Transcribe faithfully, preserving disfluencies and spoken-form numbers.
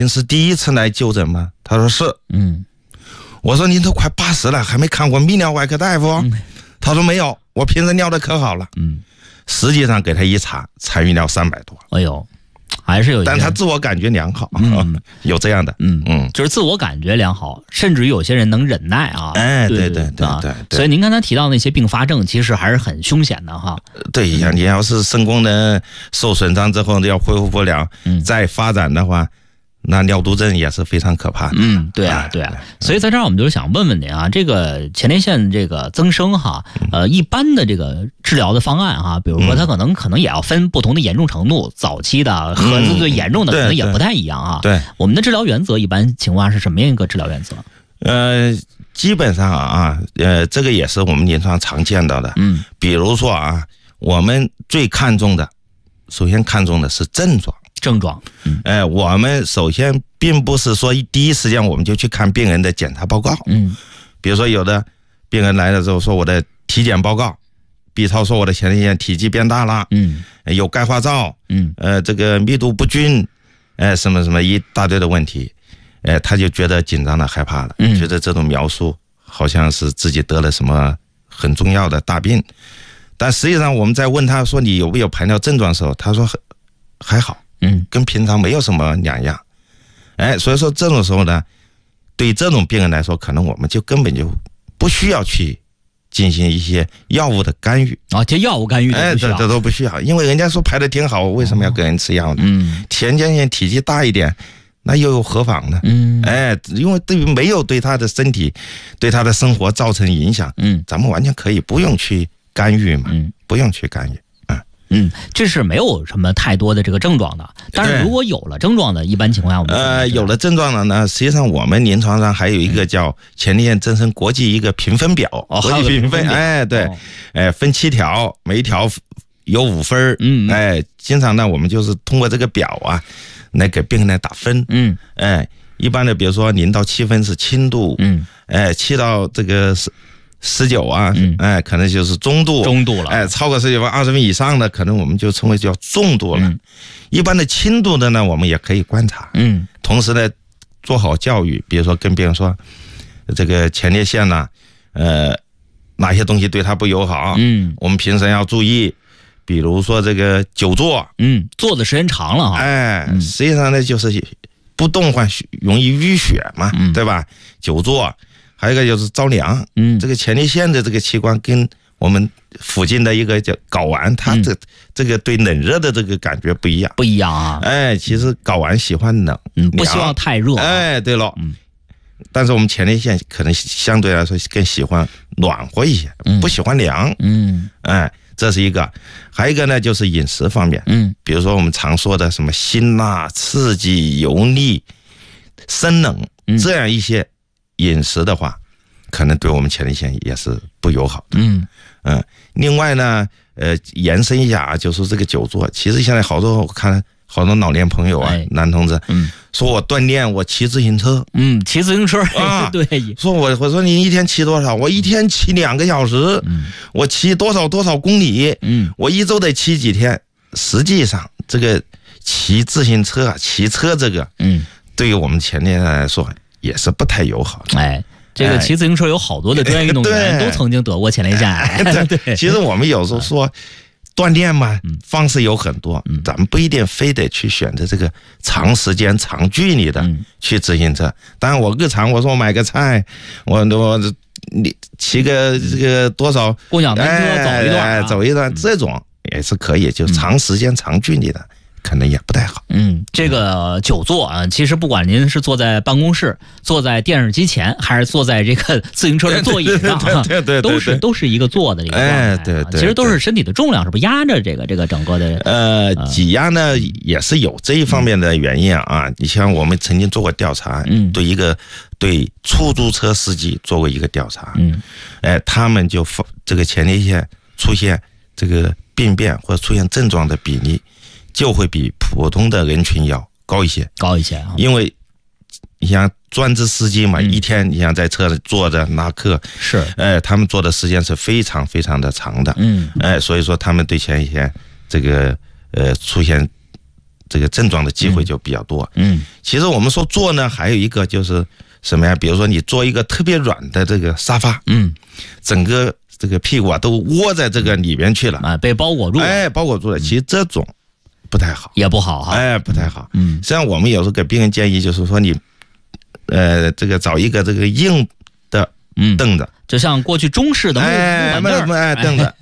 您是第一次来就诊吗？他说是。 嗯， 我说您都快八十了，还没看过泌尿外科大夫？嗯、他说没有，我平时尿的可好了。 嗯， 实际上给他一查，残余尿三百多。 哎呦，还是有一， 但他自我感觉良好，嗯、有这样的， 嗯嗯，就是自我感觉良好，甚至于有些人能忍耐啊。 哎，对对对对对。 所以您刚才提到那些并发症，其实还是很凶险的哈。 对呀，你要是肾功能受损伤之后要恢复不了，嗯、再发展的话。那尿毒症也是非常可怕的。 嗯，对啊，对啊。所以在这儿我们就是想问问您啊，这个前列腺这个增生哈，呃，一般的这个治疗的方案哈，比如说它可能可能也要分不同的严重程度，早期的和最严重的可能也不太一样啊。 对， 我们的治疗原则一般情况下是什么样一个治疗原则？ 呃，基本上啊，呃，这个也是我们临床常见到的。嗯，比如说啊，我们最看重的，首先看重的是症状。 症状， 嗯，哎，我们首先并不是说第一时间我们就去看病人的检查报告，嗯，比如说有的病人来了之后说我的体检报告 ，B 超说我的前列腺体积变大了，嗯，有钙化灶，嗯，呃，这个密度不均，哎，什么什么一大堆的问题，哎，他就觉得紧张了、害怕了，嗯，觉得这种描述好像是自己得了什么很重要的大病，但实际上我们在问他说你有没有排尿症状的时候，他说还好。嗯，跟平常没有什么两样，哎，所以说这种时候呢，对这种病人来说，可能我们就根本就不需要去进行一些药物的干预啊，这药物干预哎，这这都不需要，因为人家说排的挺好，为什么要给人吃药呢？嗯，前列腺体积大一点，那又有何妨呢？嗯，哎，因为对于没有对他的身体、对他的生活造成影响，嗯，咱们完全可以不用去干预嘛，嗯，不用去干预。 嗯，这是没有什么太多的这个症状的，但是如果有了症状的，一般情况下我们呃有了症状了呢，实际上我们临床上还有一个叫前列腺增生国际一个评分表， 哦， 国际评分，哎，对，哦、哎，分七条，每一条有五分，嗯，哎，经常呢我们就是通过这个表啊，来给病人来打分，嗯，哎，一般的比如说零到七分是轻度，嗯，哎，七到这个是。十九啊，嗯，哎，可能就是中度， 中度了， 哎，超过十九分二十分以上的，可能我们就称为叫重度了。嗯、一般的轻度的呢，我们也可以观察，嗯，同时呢，做好教育，比如说跟别人说，这个前列腺呢，呃，哪些东西对它不友好，嗯，我们平时要注意，比如说这个久坐， 嗯，坐的时间长了哈， 哎，嗯、实际上呢就是不动换容易淤血嘛，嗯、对吧？久坐。还有一个就是着凉，嗯，这个前列腺的这个器官跟我们附近的一个叫睾丸，它这、嗯、这个对冷热的这个感觉不一样， 不一样啊。 哎，其实睾丸喜欢冷， 嗯，不希望太热、啊。 哎，对了，嗯，但是我们前列腺可能相对来说更喜欢暖和一些，嗯、不喜欢凉，嗯，哎，这是一个。还有一个呢，就是饮食方面，嗯，比如说我们常说的什么辛辣、刺激、油腻、生冷、嗯、这样一些。饮食的话，可能对我们前列腺也是不友好的。嗯嗯，另外呢，呃，延伸一下啊，就说这个久坐，其实现在好多我看好多老年朋友啊，哎、男同志，嗯，说我锻炼，我骑自行车， 嗯，骑自行车啊，对， 说我我说你一天骑多少？我一天骑两个小时，嗯，我骑多少多少公里，嗯，我一周得骑几天？实际上，这个骑自行车啊，骑车这个，嗯，对于我们前列腺来说。也是不太友好的。 哎，这个骑自行车有好多的专业运动员都曾经得过前列腺癌。 对，对其实我们有时候说锻炼嘛，方式有很多，嗯、咱们不一定非得去选择这个长时间、长距离的去自行车。当然，我日常我说我买个菜，我我你骑个这个多少共享单车走一段、啊哎，走一段，这种也是可以，就长时间、长距离的。可能也不太好。 嗯，这个久坐啊，其实不管您是坐在办公室、坐在电视机前，还是坐在这个自行车的座椅上， 对对对， 都是都是一个坐的一个状态。 哎，对对， 其实都是身体的重量是不是压着这个这个整个的？ 呃，挤压呢也是有这一方面的原因啊。你像我们曾经做过调查，嗯，对一个对出租车司机做过一个调查，嗯，哎，他们就这个前列腺出现这个病变或者出现症状的比例。就会比普通的人群要高一些， 高一些啊！ 因为你像专职司机嘛，嗯、一天你想在车里坐着拉客， 是， 哎、呃，他们坐的时间是非常非常的长的，嗯，哎、呃，所以说他们对前列腺这个呃出现这个症状的机会就比较多。 嗯， 其实我们说坐呢，还有一个就是什么呀？比如说你坐一个特别软的这个沙发， 嗯， 整个这个屁股啊都窝在这个里边去了， 啊，被包裹住了， 哎，包裹住了。其实这种不太好， 也不好哈， 哎，不太好。 嗯， 实际上我们有时候给病人建议就是说你，呃，这个找一个这个硬的凳子， 就像过去中式的木木哎， 板凳， 哎，凳子。